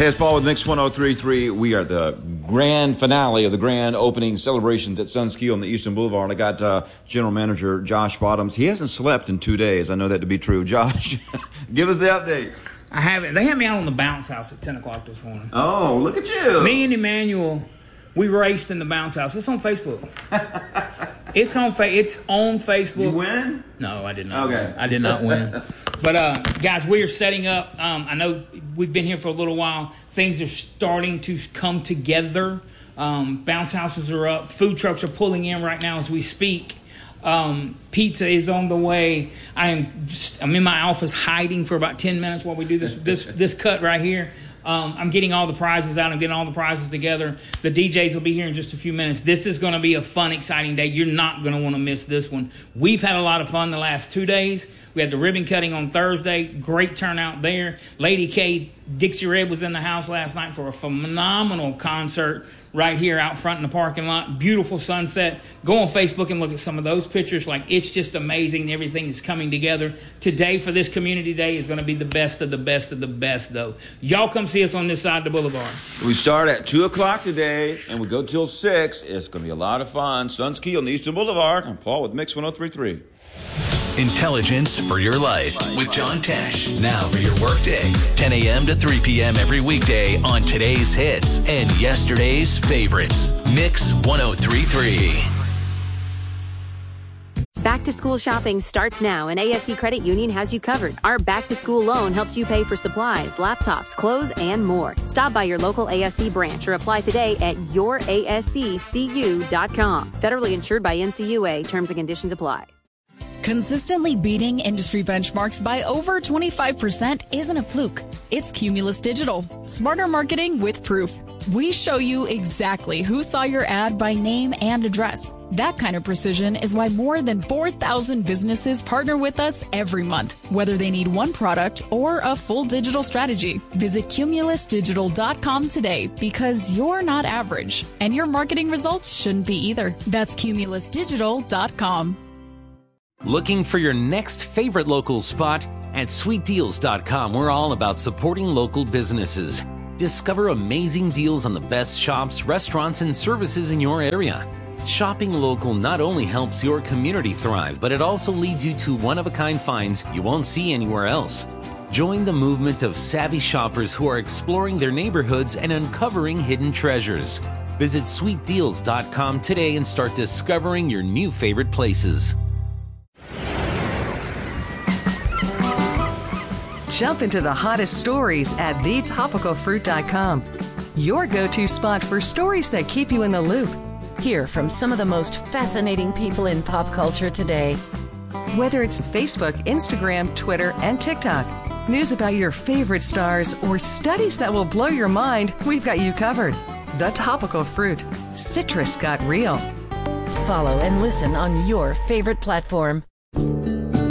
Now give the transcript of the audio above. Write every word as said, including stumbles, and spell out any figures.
Hey, it's Paul with Mix one oh three point three. We are the grand finale of the grand opening celebrations at Sunski on the Eastern Boulevard. I got uh, General Manager Josh Bottoms. He hasn't slept in two days. I know that to be true. Josh, give us the update. I haven't. They had me out on the bounce house at ten o'clock this morning. Oh, look at you. Me and Emmanuel, we raced in the bounce house. It's on Facebook. It's on fa- It's on Facebook. You win? No, I did not. Okay. Win. I did not win. But, uh, guys, we are setting up. Um, I know we've been here for a little while. Things are starting to come together. Um, bounce houses are up. Food trucks are pulling in right now as we speak. Um, pizza is on the way. I am just, I'm in my office hiding for about ten minutes while we do this this this cut right here. Um, I'm getting all the prizes out. I'm getting all the prizes together. The D Js will be here in just a few minutes. This is going to be a fun, exciting day. You're not going to want to miss this one. We've had a lot of fun the last two days. We had the ribbon cutting on Thursday. Great turnout there. Lady K, Dixie Red was in the house last night for a phenomenal concert right here out front in the parking lot. Beautiful sunset. Go on Facebook and look at some of those pictures. Like, it's just amazing. Everything is coming together. Today for this community day is going to be the best of the best of the best, though. Y'all come see us on this side of the boulevard. We start at two o'clock today, and we go till six. It's going to be a lot of fun. Sunski on the Eastern Boulevard. I'm Paul with Mix one oh three point three. Intelligence for your life with John Tesh. Now for your workday. ten a.m. to three p.m. every weekday on today's hits and yesterday's favorites. Mix one oh three point three. Back to school shopping starts now, and A S C Credit Union has you covered. Our back to school loan helps you pay for supplies, laptops, clothes, and more. Stop by your local A S C branch or apply today at your A S C C U dot com. Federally insured by N C U A. Terms and conditions apply. Consistently beating industry benchmarks by over twenty-five percent isn't a fluke. It's Cumulus Digital. Smarter marketing with proof. We show you exactly who saw your ad by name and address. That kind of precision is why more than four thousand businesses partner with us every month, whether they need one product or a full digital strategy. Visit Cumulus Digital dot com today, because you're not average, and your marketing results shouldn't be either. That's Cumulus Digital dot com. Looking for your next favorite local spot? At Sweet Deals dot com, we're all about supporting local businesses. Discover amazing deals on the best shops, restaurants, and services in your area. Shopping local not only helps your community thrive, but it also leads you to one-of-a-kind finds you won't see anywhere else. Join the movement of savvy shoppers who are exploring their neighborhoods and uncovering hidden treasures. Visit Sweet Deals dot com today and start discovering your new favorite places. Jump into the hottest stories at the topical fruit dot com. Your go-to spot for stories that keep you in the loop. Hear from some of the most fascinating people in pop culture today. Whether it's Facebook, Instagram, Twitter, and TikTok, news about your favorite stars, or studies that will blow your mind, we've got you covered. The Topical Fruit. Citrus got real. Follow and listen on your favorite platform.